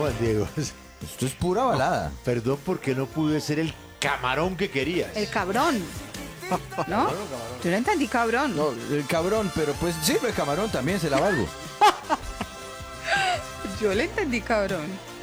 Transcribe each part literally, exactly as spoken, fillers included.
Juan Diego. Esto es pura balada. No, perdón porque no pude ser el camarón que querías. El cabrón. ¿No? Yo no entendí cabrón. No, el cabrón, pero pues sirve camarón también, se la valgo. Yo le entendí cabrón.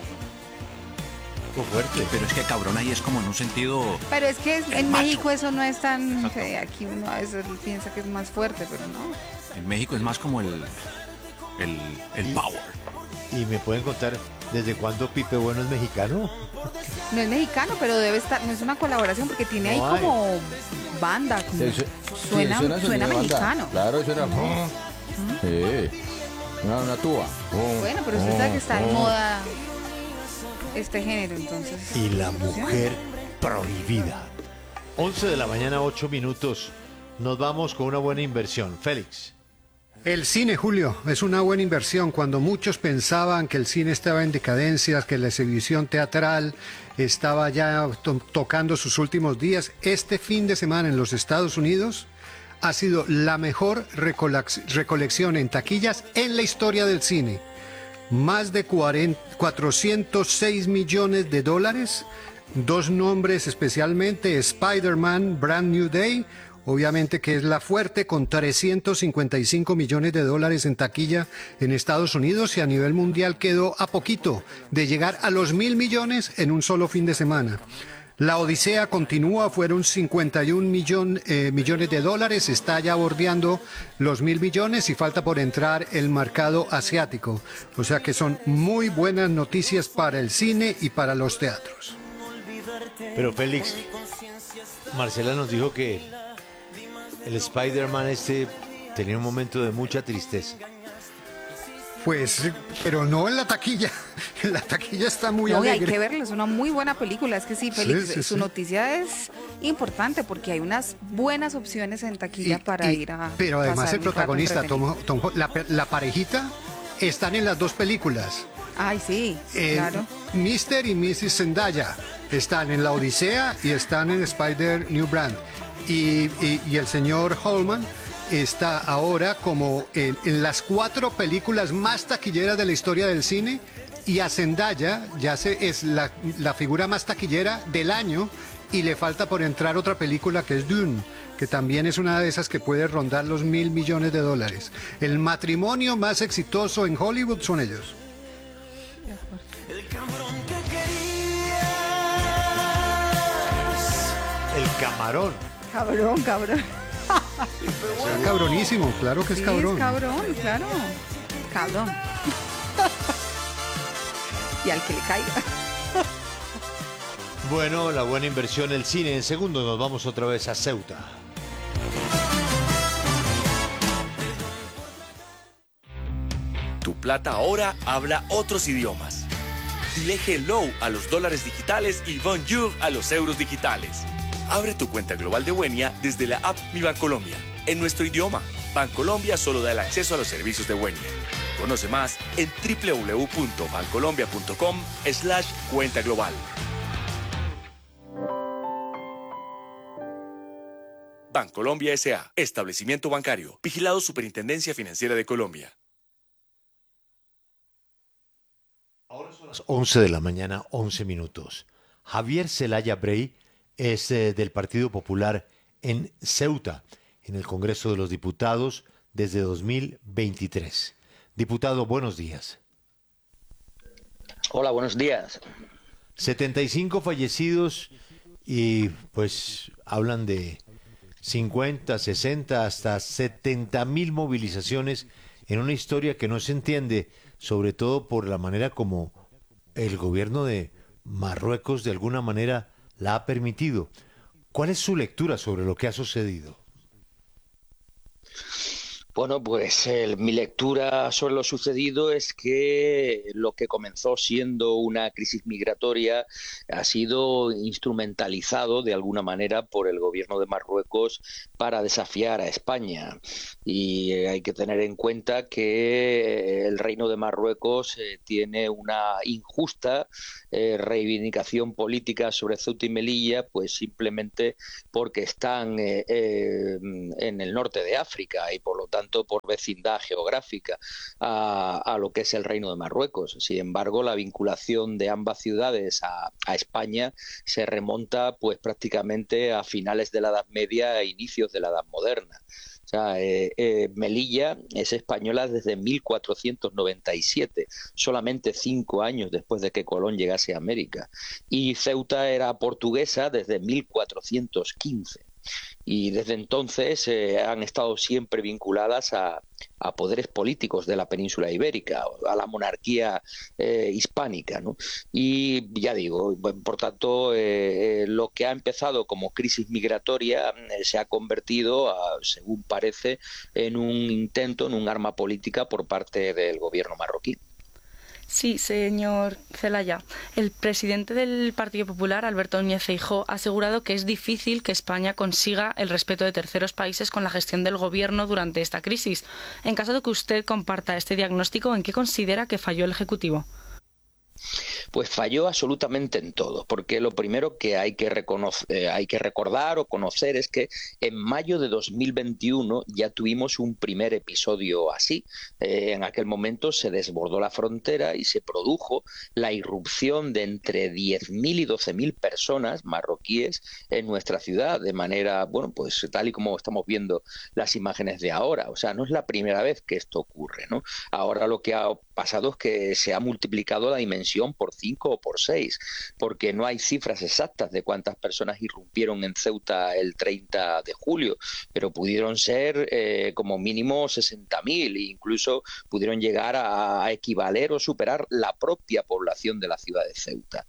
Fue fuerte. Pero es que cabrón ahí es como en un sentido... Pero es que es- en macho. México eso no es tan... Exacto. que aquí uno a veces piensa que es más fuerte, pero no. En México es más como el... El, el power. ¿Y me pueden contar desde cuándo Pipe Bueno es mexicano? No es mexicano, pero debe estar... No es una colaboración porque tiene ahí No hay. como banda. Como, Sí, sí, suena sí, sonido suena de banda. mexicano. Claro, suena. Sí. Una, una tuba. Bueno, pero usted sabe que está de moda este género, entonces. Y la mujer prohibida. once de la mañana, ocho minutos. Nos vamos con una buena inversión. Félix. El cine, Julio, es una buena inversión. Cuando muchos pensaban que el cine estaba en decadencias, que la exhibición teatral estaba ya to- tocando sus últimos días, este fin de semana en los Estados Unidos ha sido la mejor recolex- recolección en taquillas en la historia del cine. Más de cuarenta cuatrocientos seis millones de dólares, dos nombres especialmente, Spider-Man, Brand New Day, obviamente que es la fuerte, con trescientos cincuenta y cinco millones de dólares en taquilla en Estados Unidos, y a nivel mundial quedó a poquito de llegar a los mil millones en un solo fin de semana. La Odisea continúa, fueron cincuenta y un millón, eh, millones de dólares, está ya bordeando los mil millones y falta por entrar el mercado asiático. O sea que son muy buenas noticias para el cine y para los teatros. Pero Félix, Marcela nos dijo que el Spider-Man este tenía un momento de mucha tristeza. Pues, pero no en la taquilla. En la taquilla está muy No, y hay alegre. que verlo, es una muy buena película. Es que sí, Félix, Sí, sí, su sí. noticia es importante porque hay unas buenas opciones en taquilla Y- para y- ir a. Pero además pasar el un rato protagonista, entretenido. Tom, Tom- la, la parejita, están en las dos películas. Ay, sí, Eh, claro. mister y missus Zendaya están en La Odisea y están en Spider New Brand. Y, y- y el señor Holman está ahora como en, en las cuatro películas más taquilleras de la historia del cine. Y a Zendaya ya se, es la, la figura más taquillera del año, y le falta por entrar otra película que es Dune, que también es una de esas que puede rondar los mil millones de dólares. El matrimonio más exitoso en Hollywood son ellos. El camarón. Cabrón, cabrón. Es cabronísimo, claro que es Sí, cabrón. es cabrón, claro. Cabrón. Y al que le caiga. Bueno, la buena inversión, el cine. En segundo nos vamos otra vez a Ceuta. Tu plata ahora habla otros idiomas. Dile hello a los dólares digitales y bonjour a los euros digitales. Abre tu cuenta global de Buenia desde la app Mi Bancolombia, en nuestro idioma. Bancolombia solo da el acceso a los servicios de Buenia. Conoce más en doble u doble u doble u punto bancolombia punto com slash cuenta global. Bancolombia S A, establecimiento bancario, vigilado Superintendencia Financiera de Colombia. once de la mañana, once minutos. Javier Zelaya Brey es eh, del Partido Popular en Ceuta, en el Congreso de los Diputados desde dos mil veintitrés. Diputado, buenos días. Hola, buenos días. setenta y cinco fallecidos y pues hablan de cincuenta, sesenta, hasta setenta mil movilizaciones en una historia que no se entiende, sobre todo por la manera como el gobierno de Marruecos de alguna manera la ha permitido. ¿Cuál es su lectura sobre lo que ha sucedido? Bueno, pues eh, mi lectura sobre lo sucedido es que lo que comenzó siendo una crisis migratoria ha sido instrumentalizado de alguna manera por el gobierno de Marruecos para desafiar a España. Y eh, hay que tener en cuenta que el Reino de Marruecos eh, tiene una injusta eh, reivindicación política sobre Ceuta y Melilla, pues simplemente porque están eh, eh, en el norte de África y por lo tanto tanto por vecindad geográfica, a, a lo que es el Reino de Marruecos. Sin embargo, la vinculación de ambas ciudades a, a España se remonta pues prácticamente a finales de la Edad Media e inicios de la Edad Moderna. O sea, eh, eh, Melilla es española desde mil cuatrocientos noventa y siete, solamente cinco años después de que Colón llegase a América. Y Ceuta era portuguesa desde mil cuatrocientos quince. Y desde entonces eh, han estado siempre vinculadas a, a poderes políticos de la península ibérica, a la monarquía eh, hispánica, ¿no? Y ya digo, por tanto, eh, eh, lo que ha empezado como crisis migratoria eh, se ha convertido, a, según parece, en un intento, en un arma política por parte del gobierno marroquí. Sí, señor Zelaya. El presidente del Partido Popular, Alberto Núñez Feijóo, ha asegurado que es difícil que España consiga el respeto de terceros países con la gestión del gobierno durante esta crisis. En caso de que usted comparta este diagnóstico, ¿en qué considera que falló el Ejecutivo? Pues falló absolutamente en todo, porque lo primero que hay que reconocer, eh, hay que recordar o conocer es que en mayo de dos mil veintiuno ya tuvimos un primer episodio así. Eh, en aquel momento se desbordó la frontera y se produjo la irrupción de entre diez mil y doce mil personas marroquíes en nuestra ciudad, de manera, bueno, pues tal y como estamos viendo las imágenes de ahora. O sea, no es la primera vez que esto ocurre, ¿no? Ahora lo que ha pasado es que se ha multiplicado la dimensión por cinco o por seis, porque no hay cifras exactas de cuántas personas irrumpieron en Ceuta el treinta de julio, pero pudieron ser eh, como mínimo sesenta mil, e incluso pudieron llegar a, a equivaler o superar la propia población de la ciudad de Ceuta.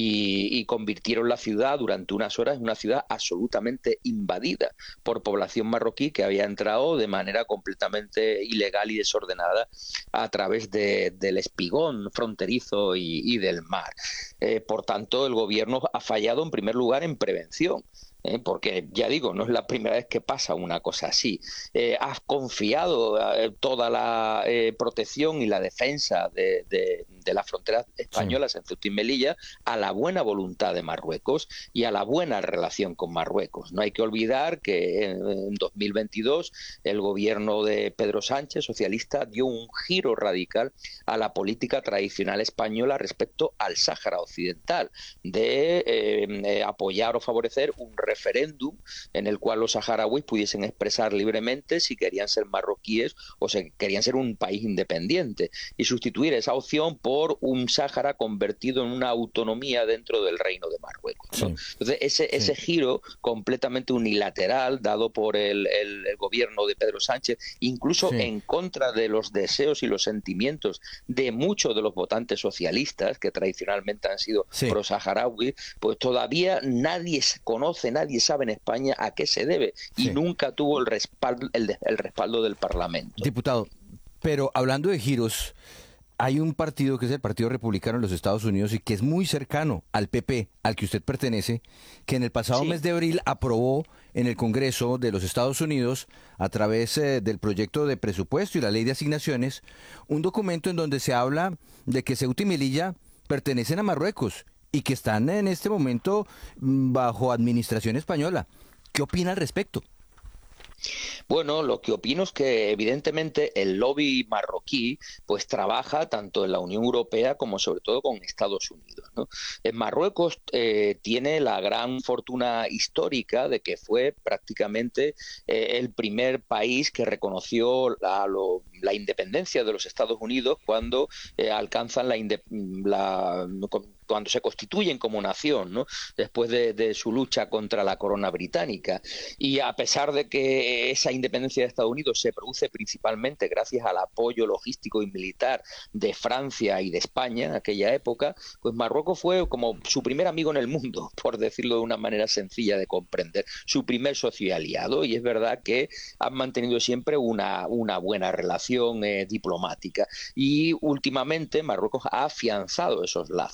Y, y convirtieron la ciudad durante unas horas en una ciudad absolutamente invadida por población marroquí que había entrado de manera completamente ilegal y desordenada a través de, del espigón fronterizo y, y del mar. Eh, por tanto, el gobierno ha fallado en primer lugar en prevención. Eh, porque ya digo, no es la primera vez que pasa una cosa así. Eh, has confiado eh, toda la eh, protección y la defensa de, de, de las fronteras españolas sí. en Ceuta y Melilla a la buena voluntad de Marruecos y a la buena relación con Marruecos. No hay que olvidar que en, en dos mil veintidós el gobierno de Pedro Sánchez, socialista, dio un giro radical a la política tradicional española respecto al Sáhara Occidental, de eh, eh, apoyar o favorecer un referéndum en el cual los saharauis pudiesen expresar libremente si querían ser marroquíes o si querían ser un país independiente, y sustituir esa opción por un Sáhara convertido en una autonomía dentro del Reino de Marruecos, ¿no? Sí. Entonces ese, sí. ese giro completamente unilateral dado por el, el, el gobierno de Pedro Sánchez, incluso sí. en contra de los deseos y los sentimientos de muchos de los votantes socialistas que tradicionalmente han sido sí. pro-saharauis, pues todavía nadie conoce, nadie sabe en España a qué se debe y sí. nunca tuvo el respaldo, el, el respaldo del Parlamento. Diputado, pero hablando de giros, hay un partido que es el Partido Republicano en los Estados Unidos y que es muy cercano al P P, al que usted pertenece, que en el pasado sí. mes de abril aprobó en el Congreso de los Estados Unidos, a través eh, del proyecto de presupuesto y la ley de asignaciones, un documento en donde se habla de que Ceuta y Melilla pertenecen a Marruecos y que están en este momento bajo administración española. ¿Qué opina al respecto? Bueno, lo que opino es que evidentemente el lobby marroquí pues trabaja tanto en la Unión Europea como sobre todo con Estados Unidos, ¿no? En Marruecos eh, tiene la gran fortuna histórica de que fue prácticamente eh, el primer país que reconoció la, lo, la independencia de los Estados Unidos cuando eh, alcanzan la, inde, la cuando se constituyen como nación, ¿no? Después de, de su lucha contra la corona británica. Y a pesar de que esa independencia de Estados Unidos se produce principalmente gracias al apoyo logístico y militar de Francia y de España en aquella época, pues Marruecos fue como su primer amigo en el mundo, por decirlo de una manera sencilla de comprender, su primer socio y aliado, y es verdad que han mantenido siempre una, una buena relación eh, diplomática. Y últimamente Marruecos ha afianzado esos lazos. Para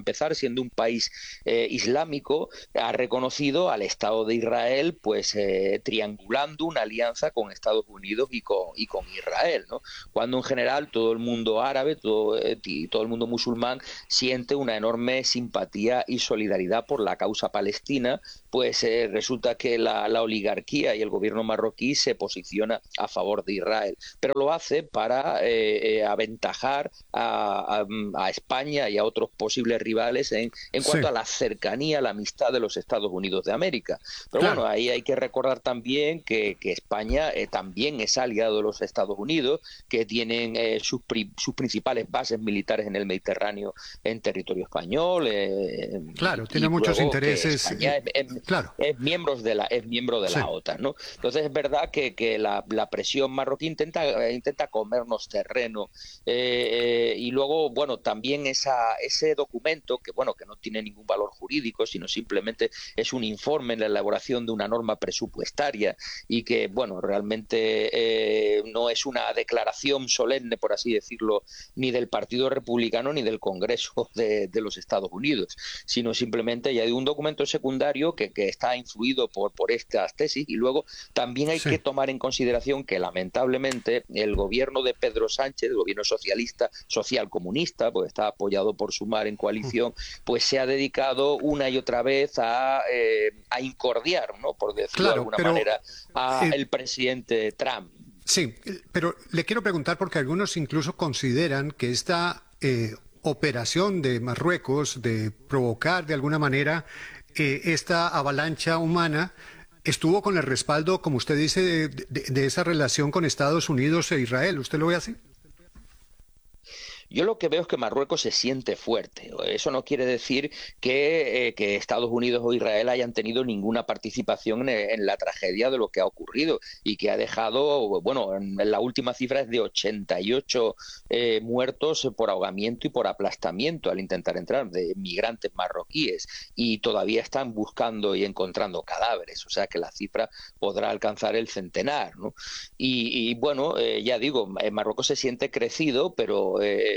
empezar, siendo un país eh, islámico, ha reconocido al Estado de Israel, pues eh, triangulando una alianza con Estados Unidos y con, y con Israel, ¿no? Cuando en general todo el mundo árabe, todo, eh, y todo el mundo musulmán siente una enorme simpatía y solidaridad por la causa palestina, pues eh, resulta que la, la oligarquía y el gobierno marroquí se posiciona a favor de Israel, pero lo hace para eh, eh, aventajar a, a, a España y a otros posibles rivales en, en cuanto sí. a la cercanía, la amistad de los Estados Unidos de América. Pero claro. bueno, ahí hay que recordar también que, que España eh, también es aliado de los Estados Unidos, que tienen eh, sus, pri sus principales bases militares en el Mediterráneo en territorio español. Eh, claro, y, tiene y muchos intereses. España es, es, claro. es, miembros de la, es miembro de sí. la OTAN, ¿no? Entonces es verdad que, que la, la presión marroquí intenta, eh, intenta comernos terreno. Eh, eh, y luego, bueno, también esa, ese documento, que bueno, que no tiene ningún valor jurídico, sino simplemente es un informe en la elaboración de una norma presupuestaria y que, bueno, realmente eh, no es una declaración solemne, por así decirlo, ni del Partido Republicano ni del Congreso de, de los Estados Unidos, sino simplemente ya hay un documento secundario que, que está influido por, por estas tesis. Y luego también hay sí. que tomar en consideración que lamentablemente el gobierno de Pedro Sánchez, el gobierno socialista, social comunista, pues está apoyado por Sumar en coalición, pues se ha dedicado una y otra vez a, eh, a incordiar, ¿no?, por decirlo claro, de alguna pero, manera, al eh, presidente Trump. Sí, pero le quiero preguntar porque algunos incluso consideran que esta eh, operación de Marruecos de provocar de alguna manera eh, esta avalancha humana estuvo con el respaldo, como usted dice, de, de, de esa relación con Estados Unidos e Israel. ¿Usted lo ve así? Yo lo que veo es que Marruecos se siente fuerte. Eso no quiere decir que, eh, que Estados Unidos o Israel hayan tenido ninguna participación en, en la tragedia de lo que ha ocurrido y que ha dejado, bueno, en la última cifra es de ochenta y ocho eh, muertos por ahogamiento y por aplastamiento al intentar entrar, de migrantes marroquíes, y todavía están buscando y encontrando cadáveres, o sea que la cifra podrá alcanzar el centenar, ¿no? Y, y bueno, eh, ya digo, Marruecos se siente crecido, pero eh,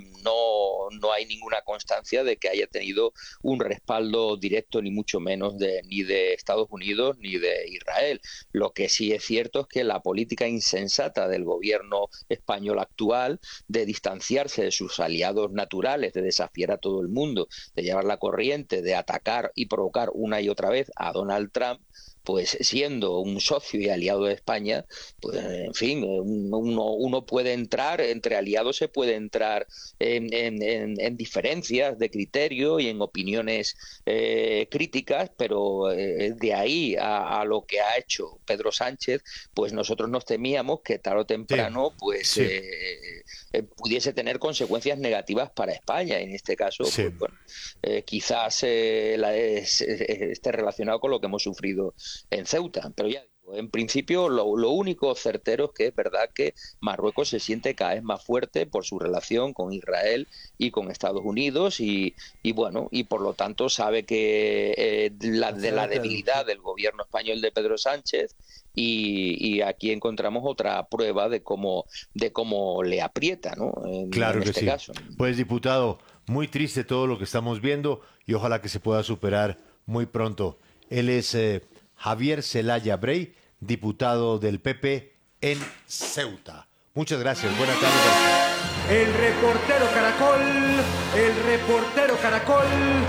No, no hay ninguna constancia de que haya tenido un respaldo directo, ni mucho menos de, ni de Estados Unidos ni de Israel. Lo que sí es cierto es que la política insensata del gobierno español actual de distanciarse de sus aliados naturales, de desafiar a todo el mundo, de llevar la corriente, de atacar y provocar una y otra vez a Donald Trump, pues siendo un socio y aliado de España, pues en fin, uno, uno puede entrar, entre aliados se puede entrar en, en, en, en diferencias de criterio y en opiniones eh, críticas, pero eh, de ahí a, a lo que ha hecho Pedro Sánchez, pues nosotros nos temíamos que tarde o temprano sí. pues sí. Eh, eh, pudiese tener consecuencias negativas para España. En este caso, sí. pues, bueno, eh, quizás eh, la, es, esté relacionado con lo que hemos sufrido en Ceuta, pero ya digo, en principio lo, lo único certero es que es verdad que Marruecos se siente cada vez más fuerte por su relación con Israel y con Estados Unidos y, y bueno, y por lo tanto sabe que eh, la, de la debilidad del gobierno español de Pedro Sánchez y, y aquí encontramos otra prueba de cómo, de cómo le aprieta, ¿no? En, claro en que este sí. caso. Pues diputado, muy triste todo lo que estamos viendo y ojalá que se pueda superar muy pronto. Él es eh, Javier Zelaya Brey, diputado del P P en Ceuta. Muchas gracias, buenas tardes. El reportero Caracol, el reportero Caracol.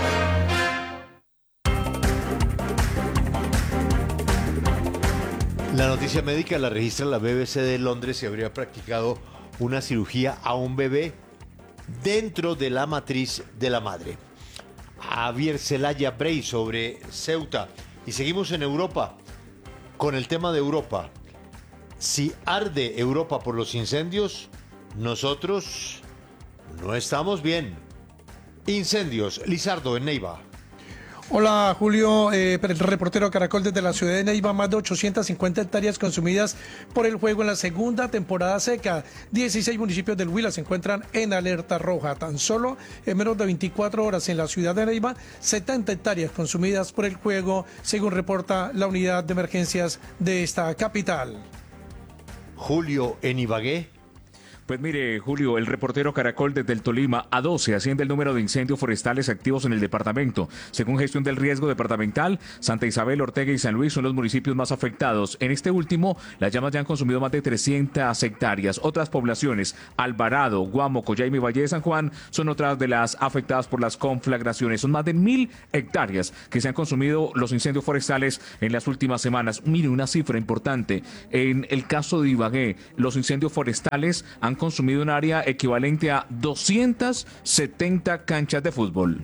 La noticia médica la registra la B B C de Londres. Se habría practicado una cirugía a un bebé dentro de la matriz de la madre. Javier Zelaya Brey sobre Ceuta. Y seguimos en Europa, con el tema de Europa. Si arde Europa por los incendios, nosotros no estamos bien. Incendios, Lizardo en Neiva. Hola Julio, eh, el reportero Caracol desde la ciudad de Neiva. Más de ochocientas cincuenta hectáreas consumidas por el fuego en la segunda temporada seca. dieciséis municipios del Huila se encuentran en alerta roja. Tan solo en menos de veinticuatro horas en la ciudad de Neiva, setenta hectáreas consumidas por el fuego, según reporta la unidad de emergencias de esta capital. Julio en Ibagué. Pues mire, Julio, el reportero Caracol desde el Tolima, a doce asciende el número de incendios forestales activos en el departamento. Según Gestión del Riesgo Departamental, Santa Isabel, Ortega y San Luis son los municipios más afectados. En este último, las llamas ya han consumido más de trescientas hectáreas. Otras poblaciones, Alvarado, Guamo, Coyaima y Valle de San Juan, son otras de las afectadas por las conflagraciones. Son más de mil hectáreas que se han consumido los incendios forestales en las últimas semanas. Mire, una cifra importante. En el caso de Ibagué, los incendios forestales han consumido un área equivalente a doscientas setenta canchas de fútbol.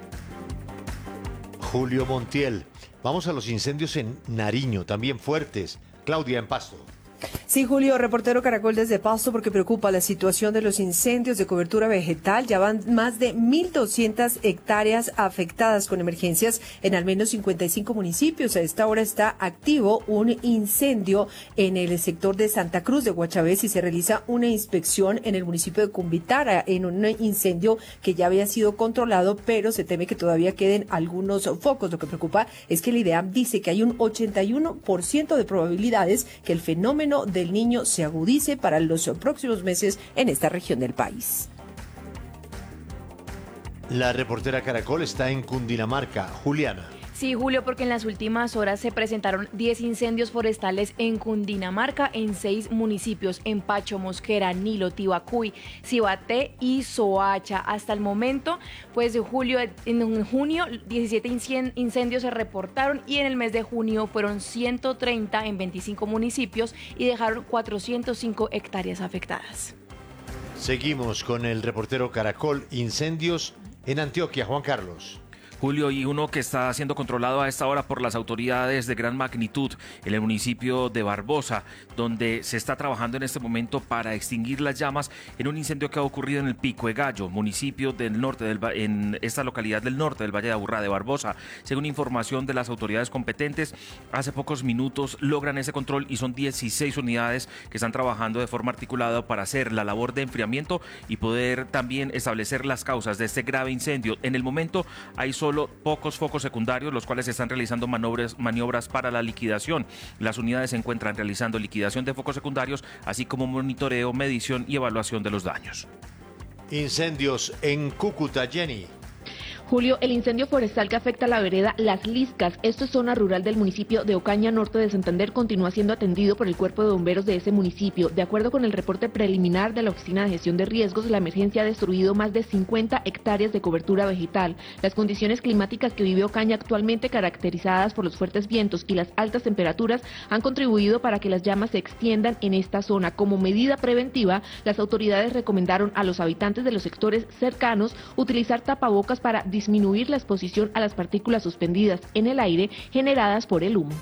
Julio Montiel. Vamos a los incendios en Nariño, también fuertes. Claudia, en Pasto. Sí, Julio, reportero Caracol desde Pasto, porque preocupa la situación de los incendios de cobertura vegetal. Ya van más de mil doscientas hectáreas afectadas con emergencias en al menos cincuenta y cinco municipios. A esta hora está activo un incendio en el sector de Santa Cruz de Guachavés y se realiza una inspección en el municipio de Cumbitara en un incendio que ya había sido controlado, pero se teme que todavía queden algunos focos. Lo que preocupa es que el IDEAM dice que hay un ochenta y uno por ciento de probabilidades que el fenómeno del niño se agudice para los próximos meses en esta región del país. La reportera Caracol está en Cundinamarca. Juliana. Sí, Julio, porque en las últimas horas se presentaron diez incendios forestales en Cundinamarca, en seis municipios, en Pacho, Mosquera, Nilo, Tibacuy, Cibaté y Soacha. Hasta el momento, pues de julio, en junio, diecisiete incendios se reportaron y en el mes de junio fueron ciento treinta en veinticinco municipios y dejaron cuatrocientas cinco hectáreas afectadas. Seguimos con el reportero Caracol. Incendios en Antioquia. Juan Carlos. Julio, y uno que está siendo controlado a esta hora por las autoridades de gran magnitud en el municipio de Barbosa, donde se está trabajando en este momento para extinguir las llamas en un incendio que ha ocurrido en el Pico de Gallo, municipio del norte del, en esta localidad del norte del Valle de Aburrá de Barbosa. Según información de las autoridades competentes, hace pocos minutos logran ese control y son dieciséis unidades que están trabajando de forma articulada para hacer la labor de enfriamiento y poder también establecer las causas de este grave incendio. En el momento hay solo Solo pocos focos secundarios, los cuales están realizando maniobras, maniobras para la liquidación. Las unidades se encuentran realizando liquidación de focos secundarios, así como monitoreo, medición y evaluación de los daños. Incendios en Cúcuta, Jenny. Julio, el incendio forestal que afecta a la vereda Las Liscas, esto es zona rural del municipio de Ocaña, norte de Santander, continúa siendo atendido por el cuerpo de bomberos de ese municipio. De acuerdo con el reporte preliminar de la Oficina de Gestión de Riesgos, la emergencia ha destruido más de cincuenta hectáreas de cobertura vegetal. Las condiciones climáticas que vive Ocaña actualmente, caracterizadas por los fuertes vientos y las altas temperaturas, han contribuido para que las llamas se extiendan en esta zona. Como medida preventiva, las autoridades recomendaron a los habitantes de los sectores cercanos utilizar tapabocas para disminuir la exposición a las partículas suspendidas en el aire generadas por el humo.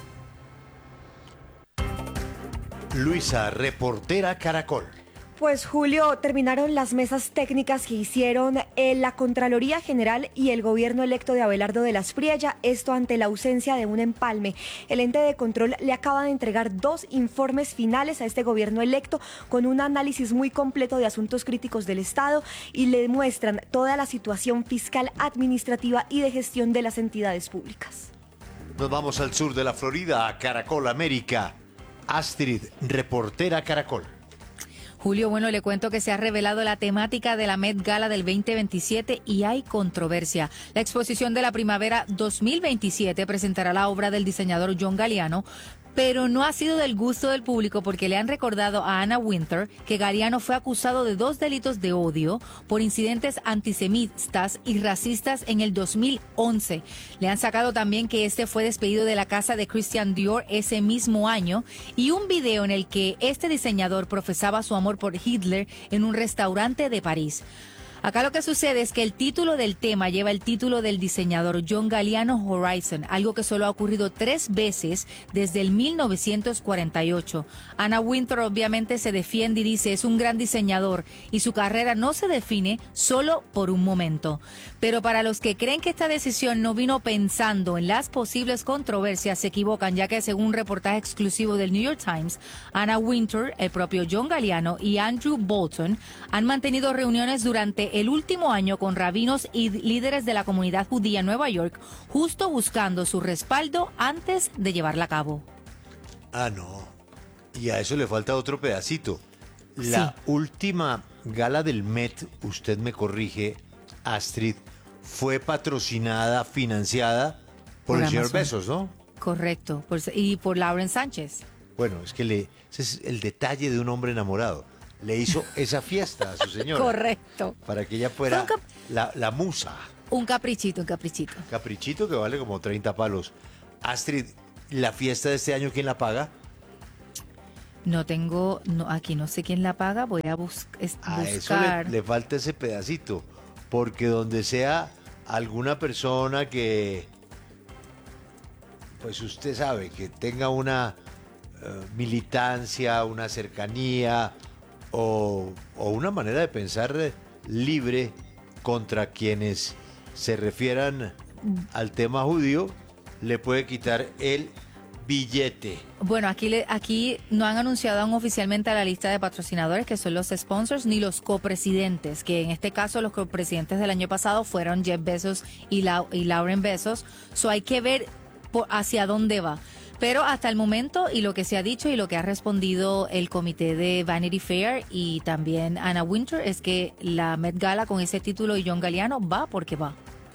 Luisa, reportera Caracol. Pues Julio, terminaron las mesas técnicas que hicieron en la Contraloría General y el gobierno electo de Abelardo de las Priella, esto ante la ausencia de un empalme. El ente de control le acaba de entregar dos informes finales a este gobierno electo con un análisis muy completo de asuntos críticos del Estado y le muestran toda la situación fiscal, administrativa y de gestión de las entidades públicas. Nos vamos al sur de la Florida, a Caracol América. Astrid, reportera Caracol. Julio, bueno, le cuento que se ha revelado la temática de la Met Gala del veinte veintisiete y hay controversia. La exposición de la primavera dos mil veintisiete presentará la obra del diseñador John Galliano, pero no ha sido del gusto del público porque le han recordado a Anna Wintour que Galliano fue acusado de dos delitos de odio por incidentes antisemitas y racistas en el dos mil once. Le han sacado también que este fue despedido de la casa de Christian Dior ese mismo año y un video en el que este diseñador profesaba su amor por Hitler en un restaurante de París. Acá lo que sucede es que el título del tema lleva el título del diseñador John Galliano Horizon, algo que solo ha ocurrido tres veces desde el mil novecientos cuarenta y ocho. Anna Wintour obviamente se defiende y dice es un gran diseñador y su carrera no se define solo por un momento. Pero para los que creen que esta decisión no vino pensando en las posibles controversias, se equivocan, ya que según un reportaje exclusivo del New York Times, Anna Wintour, el propio John Galliano y Andrew Bolton han mantenido reuniones durante el último año con rabinos y líderes de la comunidad judía en Nueva York, justo buscando su respaldo antes de llevarla a cabo. Ah, no. Y a eso le falta otro pedacito. La Sí. última gala del Met, usted me corrige, Astrid, fue patrocinada, financiada por, Por el señor Amazon. Bezos, ¿no? Correcto. Por- y por Lauren Sánchez. Bueno, es que le, ese es el detalle de un hombre enamorado. Le hizo esa fiesta a su señora. Correcto. Para que ella fuera Fue un la, la musa. Un caprichito, un caprichito. Caprichito que vale como treinta palos. Astrid, ¿la fiesta de este año quién la paga? No tengo, no, aquí no sé quién la paga, voy a bus- es- A eso buscar. le, le falta ese pedacito. Porque donde sea alguna persona que, pues usted sabe, que tenga una eh, militancia, una cercanía o, o una manera de pensar eh, libre contra quienes se refieran al tema judío, le puede quitar el billete. Bueno, aquí, le- aquí no han anunciado aún oficialmente a la lista de patrocinadores, que son los sponsors, ni los copresidentes, que en este caso los copresidentes del año pasado fueron Jeff Bezos y, Lau- y Lauren Bezos. So hay que ver por- hacia dónde va. Pero hasta el momento, y lo que se ha dicho y lo que ha respondido el comité de Vanity Fair y también Anna Wintour, es que la Met Gala con ese título y John Galliano va porque va.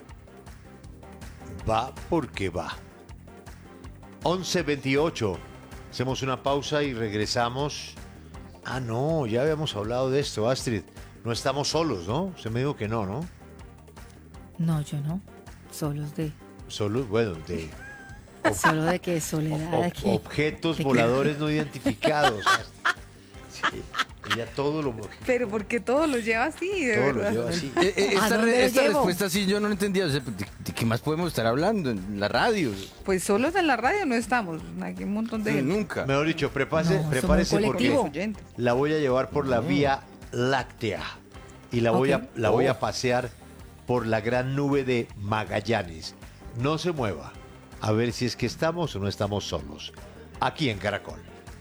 Va porque va. once veintiocho. Hacemos una pausa y regresamos. Ah, no, ya habíamos hablado de esto, Astrid. No estamos solos, ¿no? Se me dijo que no, ¿no? No, yo no. Solos de... Solo, bueno, de Solo de que soledad. ob- de que- objetos de que- voladores no identificados. Sí, ella todo lo, Pero porque todo lo lleva así, de todo lo verdad. lleva así. Eh, eh, ¿A esta dónde re- lo esta llevo? respuesta sí yo no la entendía. O sea, ¿de, de qué más podemos estar hablando en la radio? Pues solos en la radio no estamos. Hay un montón de gente. Nunca. Mejor dicho, prepárese, No, somos prepárese un porque colectivo. la voy a llevar por la Vía Láctea y la voy, Ok. a, la voy a Oh. pasear por la gran nube de Magallanes. No se mueva, a ver si es que estamos o no estamos solos. Aquí en Caracol.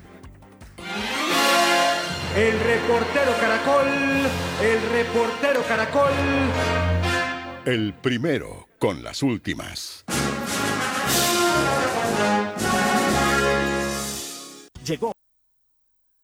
El reportero Caracol, el reportero Caracol. El primero con las últimas. Llegó